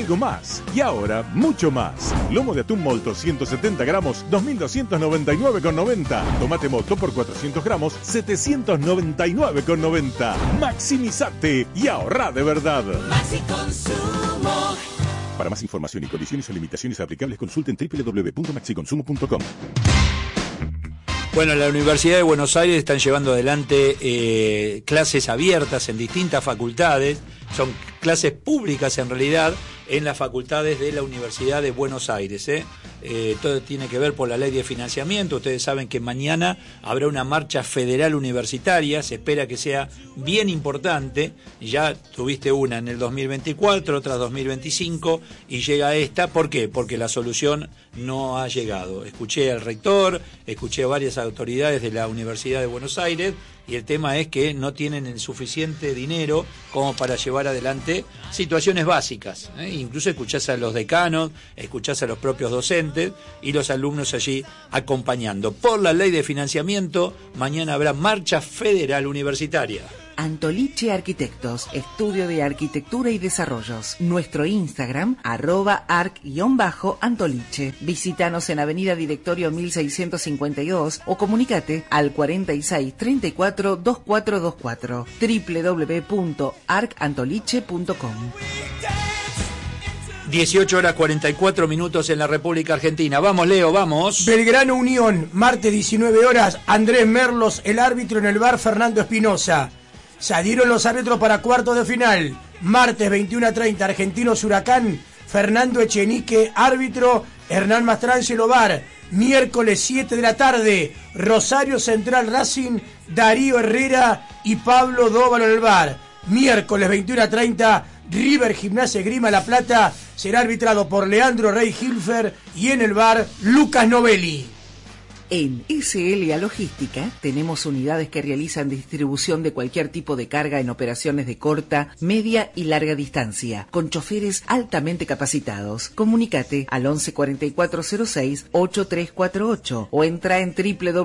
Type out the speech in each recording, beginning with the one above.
algo más. Y ahora, mucho más. Lomo de atún molto 170 gramos, 2.299,90. Tomate molto por 400 gramos, 799,90. Maximizate y ahorrá de verdad. Maxi Consumo. Para más información y condiciones o limitaciones aplicables, consulten www.maxiconsumo.com. Bueno, en la Universidad de Buenos Aires están llevando adelante clases abiertas en distintas facultades. Son clases públicas en realidad en las facultades de la Universidad de Buenos Aires. Todo tiene que ver por la ley de financiamiento. Ustedes saben que mañana habrá una marcha federal universitaria. Se espera que sea bien importante. Ya tuviste una en el 2024, otra 2025 y llega esta. ¿Por qué? Porque la solución no ha llegado. Escuché al rector, escuché a varias autoridades de la Universidad de Buenos Aires y el tema es que no tienen el suficiente dinero como para llevar adelante situaciones básicas. Incluso escuchás a los decanos, escuchás a los propios docentes y los alumnos allí acompañando. Por la ley de financiamiento, mañana habrá marcha federal universitaria. Antoliche Arquitectos, estudio de arquitectura y desarrollos. Nuestro Instagram, @arc_antoliche. Visítanos en Avenida Directorio 1652 o comunicate al 4634 2424 www.arcantoliche.com. 18 horas 44 minutos en la República Argentina. Vamos, Leo, vamos. Belgrano Unión, martes 19 horas, Andrés Merlos, el árbitro en el bar Fernando Espinosa. Se adhieron los árbitros para cuartos de final. Martes 21:30, Argentinos Huracán, Fernando Echenique, árbitro, Hernán Mastrangelo VAR. Miércoles 7 de la tarde, Rosario Central Racing, Darío Herrera y Pablo Dóvalo en el VAR. Miércoles 21:30, River Gimnasia Esgrima La Plata será arbitrado por Leandro Rey Hilfer y en el VAR Lucas Novelli. En SLA Logística tenemos unidades que realizan distribución de cualquier tipo de carga en operaciones de corta, media y larga distancia, con choferes altamente capacitados. Comunícate al 11 4406 8348 o entra en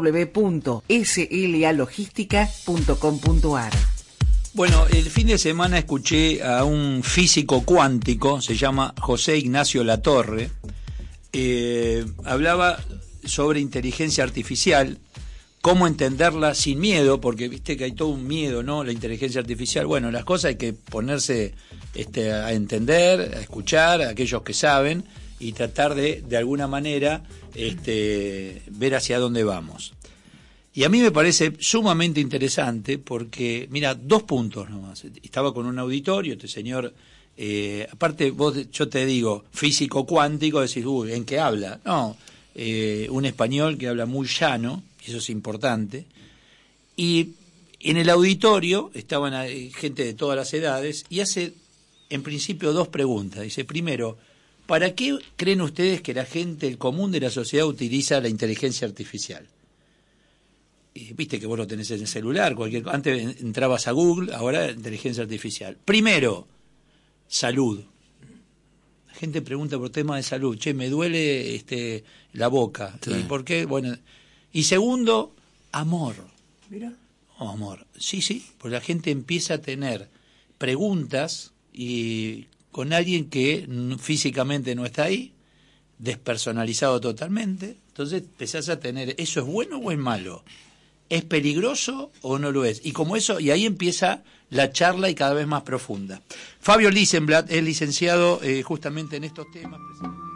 www.slalogistica.com.ar. Bueno, el fin de semana escuché a un físico cuántico, se llama José Ignacio Latorre, hablaba sobre inteligencia artificial, cómo entenderla sin miedo, porque viste que hay todo un miedo, ¿no? La inteligencia artificial, bueno, las cosas hay que ponerse a entender, a escuchar a aquellos que saben y tratar de alguna manera ver hacia dónde vamos. Y a mí me parece sumamente interesante porque, mira, 2 puntos nomás. Estaba con un auditorio, este señor, aparte yo te digo, físico cuántico, decís, uy, ¿en qué habla? No, un español que habla muy llano, y eso es importante, y en el auditorio estaban gente de todas las edades, y hace en principio 2 preguntas. Dice, primero, ¿para qué creen ustedes que la gente, el común de la sociedad, utiliza la inteligencia artificial? Viste que vos lo tenés en el celular, antes entrabas a Google, ahora inteligencia artificial. Primero, salud. La gente pregunta por temas de salud. Che, me duele la boca. Sí. ¿Y por qué? Bueno. Y segundo, amor. Mira. Oh, amor. Sí, porque la gente empieza a tener preguntas y con alguien que físicamente no está ahí, despersonalizado totalmente. Entonces empezás a tener, ¿eso es bueno o es malo? ¿Es peligroso o no lo es? Y como eso, y ahí empieza la charla y cada vez más profunda. Fabio Lissenblatt es licenciado justamente en estos temas.